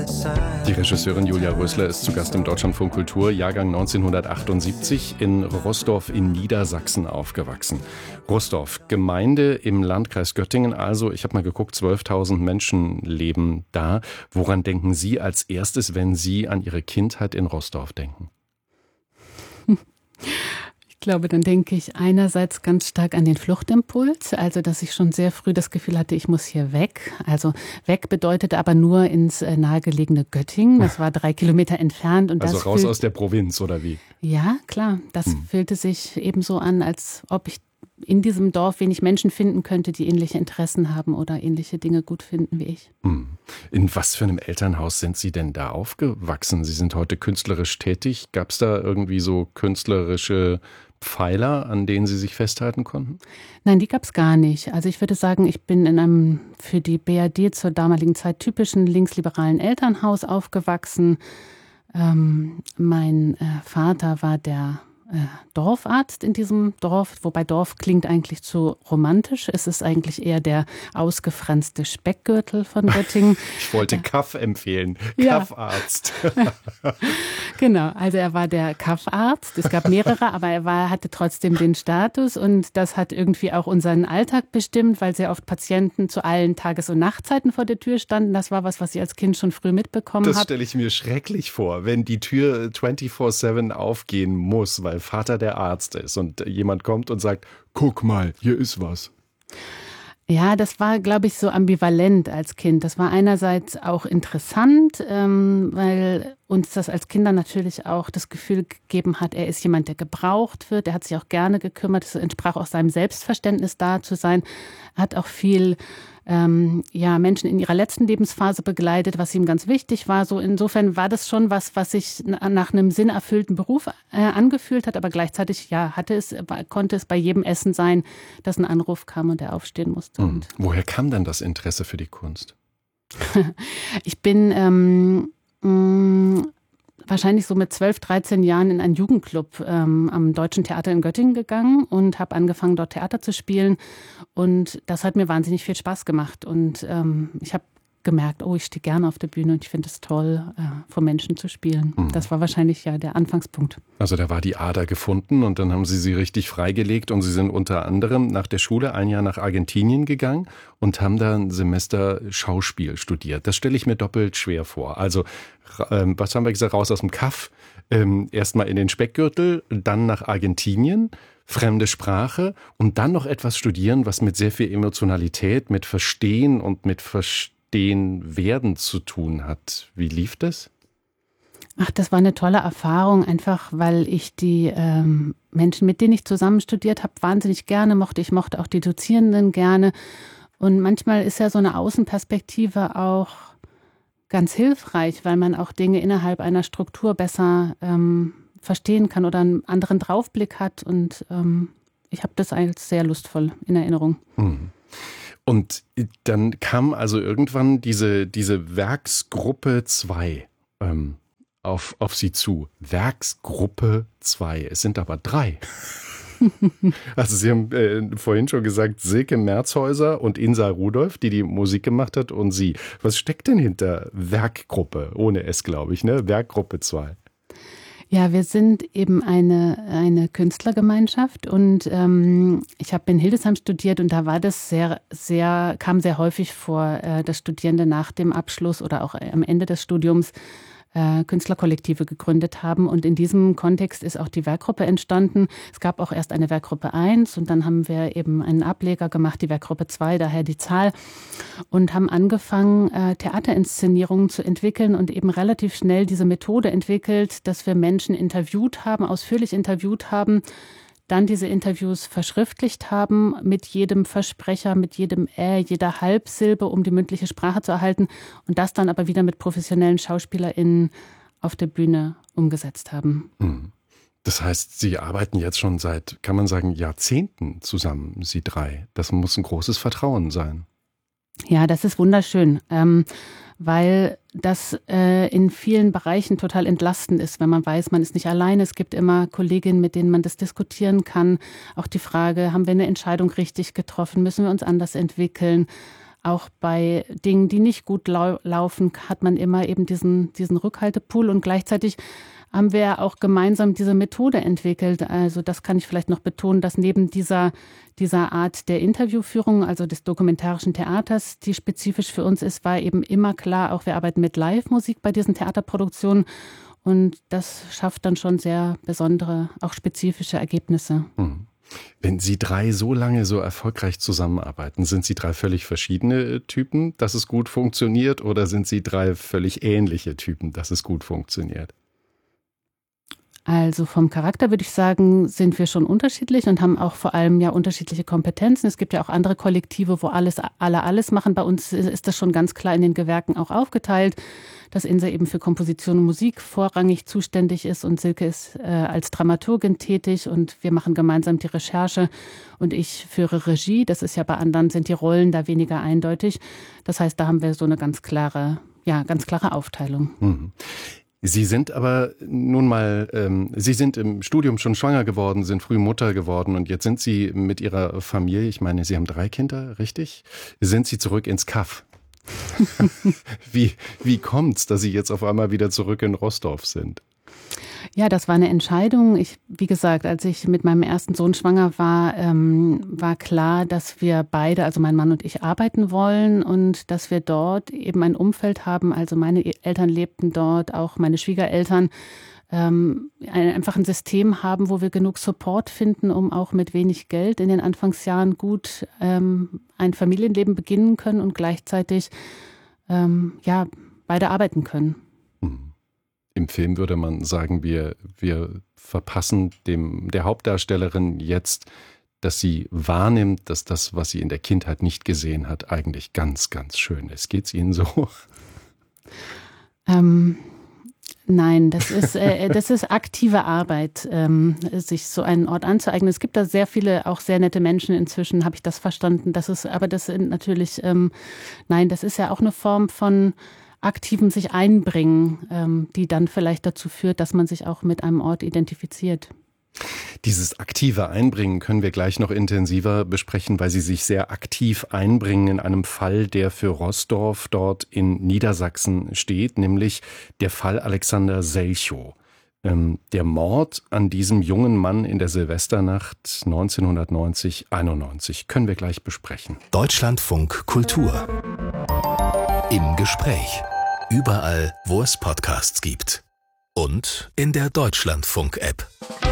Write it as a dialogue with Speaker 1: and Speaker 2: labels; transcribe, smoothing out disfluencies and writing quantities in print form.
Speaker 1: Die Regisseurin Julia Rösler ist zu Gast im Deutschlandfunk Kultur, Jahrgang 1978, in Roßdorf in Niedersachsen aufgewachsen. Roßdorf, Gemeinde im Landkreis Göttingen, also ich habe mal geguckt, 12.000 Menschen leben da. Woran denken Sie als erstes, wenn Sie an Ihre Kindheit in Roßdorf denken?
Speaker 2: Ich glaube, dann denke ich einerseits ganz stark an den Fluchtimpuls, also dass ich schon sehr früh das Gefühl hatte, ich muss hier weg. Also weg bedeutete aber nur ins nahegelegene Göttingen, das war 3 Kilometer entfernt. Und
Speaker 1: also
Speaker 2: das
Speaker 1: raus aus der Provinz, oder wie?
Speaker 2: Ja, klar, das fühlte sich ebenso an, als ob ich in diesem Dorf wenig Menschen finden könnte, die ähnliche Interessen haben oder ähnliche Dinge gut finden wie ich.
Speaker 1: In was für einem Elternhaus sind Sie denn da aufgewachsen? Sie sind heute künstlerisch tätig. Gab es da irgendwie so künstlerische Pfeiler, an denen Sie sich festhalten konnten?
Speaker 2: Nein, die gab es gar nicht. Also ich würde sagen, ich bin in einem für die BRD zur damaligen Zeit typischen linksliberalen Elternhaus aufgewachsen. Mein Vater war der Dorfarzt in diesem Dorf, wobei Dorf klingt eigentlich zu romantisch. Es ist eigentlich eher der ausgefranste Speckgürtel von Göttingen.
Speaker 1: Ich wollte Kaff empfehlen,
Speaker 2: Ja.
Speaker 1: Kaffarzt.
Speaker 2: Genau, also er war der Kaffarzt. Es gab mehrere, aber hatte trotzdem den Status und das hat irgendwie auch unseren Alltag bestimmt, weil sehr oft Patienten zu allen Tages- und Nachtzeiten vor der Tür standen. Das war was ich als Kind schon früh mitbekommen habe.
Speaker 1: Das stelle ich mir schrecklich vor, wenn die Tür 24/7 aufgehen muss, weil Vater der Arzt ist und jemand kommt und sagt, guck mal, hier ist was.
Speaker 2: Ja, das war, glaube ich, so ambivalent als Kind. Das war einerseits auch interessant, weil uns das als Kinder natürlich auch das Gefühl gegeben hat, er ist jemand, der gebraucht wird. Er hat sich auch gerne gekümmert. Es entsprach auch seinem Selbstverständnis, da zu sein. Er hat auch viel Menschen in ihrer letzten Lebensphase begleitet, was ihm ganz wichtig war. So insofern war das schon was sich nach einem sinnerfüllten Beruf angefühlt hat, aber gleichzeitig konnte es bei jedem Essen sein, dass ein Anruf kam und er aufstehen musste. Und
Speaker 1: woher kam denn das Interesse für die Kunst?
Speaker 2: Ich bin wahrscheinlich so mit 12, 13 Jahren in einen Jugendclub am Deutschen Theater in Göttingen gegangen und habe angefangen, dort Theater zu spielen. Und das hat mir wahnsinnig viel Spaß gemacht. Und ich habe gemerkt, ich stehe gerne auf der Bühne und ich finde es toll, vor Menschen zu spielen. Das war wahrscheinlich der Anfangspunkt.
Speaker 1: Also da war die Ader gefunden und dann haben Sie richtig freigelegt und Sie sind unter anderem nach der Schule ein Jahr nach Argentinien gegangen und haben da ein Semester Schauspiel studiert. Das stelle ich mir doppelt schwer vor. Also was haben wir gesagt, raus aus dem Kaff, erstmal in den Speckgürtel, dann nach Argentinien, fremde Sprache und dann noch etwas studieren, was mit sehr viel Emotionalität, mit Verstehen und mit Verstehen werden zu tun hat. Wie lief das?
Speaker 2: Ach, das war eine tolle Erfahrung, einfach weil ich die Menschen, mit denen ich zusammen studiert habe, wahnsinnig gerne mochte. Ich mochte auch die Dozierenden gerne. Und manchmal ist ja so eine Außenperspektive auch ganz hilfreich, weil man auch Dinge innerhalb einer Struktur besser verstehen kann oder einen anderen Draufblick hat. Und ich habe das als sehr lustvoll in Erinnerung.
Speaker 1: Und dann kam also irgendwann diese Werksgruppe 2 auf Sie zu. Werksgruppe 2. Es sind aber 3. Also Sie haben vorhin schon gesagt, Silke Merzhäuser und Insa Rudolph, die Musik gemacht hat, und Sie. Was steckt denn hinter Werkgruppe? Ohne S, glaube ich, ne? Werkgruppe 2.
Speaker 2: Ja, wir sind eben eine Künstlergemeinschaft und ich habe in Hildesheim studiert und da war das kam sehr häufig vor, dass Studierende nach dem Abschluss oder auch am Ende des Studiums Künstlerkollektive gegründet haben. Und in diesem Kontext ist auch die Werkgruppe entstanden. Es gab auch erst eine Werkgruppe 1 und dann haben wir eben einen Ableger gemacht, die Werkgruppe 2, daher die Zahl, und haben angefangen, Theaterinszenierungen zu entwickeln und eben relativ schnell diese Methode entwickelt, dass wir Menschen ausführlich interviewt haben, dann diese Interviews verschriftlicht haben mit jedem Versprecher, mit jedem jeder Halbsilbe, um die mündliche Sprache zu erhalten und das dann aber wieder mit professionellen SchauspielerInnen auf der Bühne umgesetzt haben.
Speaker 1: Das heißt, Sie arbeiten jetzt schon seit, kann man sagen, Jahrzehnten zusammen, Sie 3. Das muss ein großes Vertrauen sein.
Speaker 2: Ja, das ist wunderschön, weil das in vielen Bereichen total entlastend ist, wenn man weiß, man ist nicht alleine. Es gibt immer Kolleginnen, mit denen man das diskutieren kann. Auch die Frage, haben wir eine Entscheidung richtig getroffen? Müssen wir uns anders entwickeln? auch bei Dingen, die nicht gut laufen, hat man immer eben diesen Rückhaltepool. Und gleichzeitig haben wir auch gemeinsam diese Methode entwickelt. Also das kann ich vielleicht noch betonen, dass neben dieser Art der Interviewführung, also des dokumentarischen Theaters, die spezifisch für uns ist, war eben immer klar, auch wir arbeiten mit Live-Musik bei diesen Theaterproduktionen. Und das schafft dann schon sehr besondere, auch spezifische Ergebnisse.
Speaker 1: Wenn Sie drei so lange so erfolgreich zusammenarbeiten, sind Sie drei völlig verschiedene Typen, dass es gut funktioniert, oder sind Sie drei völlig ähnliche Typen, dass es gut funktioniert?
Speaker 2: Also vom Charakter würde ich sagen, sind wir schon unterschiedlich und haben auch vor allem ja unterschiedliche Kompetenzen. Es gibt ja auch andere Kollektive, wo alle alles machen. Bei uns ist das schon ganz klar in den Gewerken auch aufgeteilt, dass Insa eben für Komposition und Musik vorrangig zuständig ist und Silke ist als Dramaturgin tätig und wir machen gemeinsam die Recherche und ich führe Regie. Das ist ja bei anderen, sind die Rollen da weniger eindeutig. Das heißt, da haben wir so eine ganz klare Aufteilung.
Speaker 1: Mhm. Sie sind aber nun mal, Sie sind im Studium schon schwanger geworden, sind früh Mutter geworden und jetzt sind Sie mit Ihrer Familie, ich meine, Sie haben 3 Kinder, richtig? Sind Sie zurück ins Kaff? Wie kommt's, dass Sie jetzt auf einmal wieder zurück in Roßdorf sind?
Speaker 2: Ja, das war eine Entscheidung. Wie gesagt, als ich mit meinem ersten Sohn schwanger war, war klar, dass wir beide, also mein Mann und ich, arbeiten wollen und dass wir dort eben ein Umfeld haben. Also meine Eltern lebten dort, auch meine Schwiegereltern. Einfach ein System haben, wo wir genug Support finden, um auch mit wenig Geld in den Anfangsjahren gut ein Familienleben beginnen können und gleichzeitig beide arbeiten können.
Speaker 1: Im Film würde man sagen, wir verpassen der Hauptdarstellerin jetzt, dass sie wahrnimmt, dass das, was sie in der Kindheit nicht gesehen hat, eigentlich ganz, ganz schön ist. Geht's Ihnen so?
Speaker 2: Nein, das ist aktive Arbeit, sich so einen Ort anzueignen. Es gibt da sehr viele, auch sehr nette Menschen inzwischen, habe ich das verstanden. Das sind natürlich, das ist ja auch eine Form von aktivem sich einbringen, die dann vielleicht dazu führt, dass man sich auch mit einem Ort identifiziert.
Speaker 1: Dieses aktive Einbringen können wir gleich noch intensiver besprechen, weil Sie sich sehr aktiv einbringen in einem Fall, der für Roßdorf dort in Niedersachsen steht, nämlich der Fall Alexander Selchow. Der Mord an diesem jungen Mann in der Silvesternacht 1990-91 können wir gleich besprechen.
Speaker 3: Deutschlandfunk Kultur. Im Gespräch. Überall, wo es Podcasts gibt. Und in der Deutschlandfunk-App.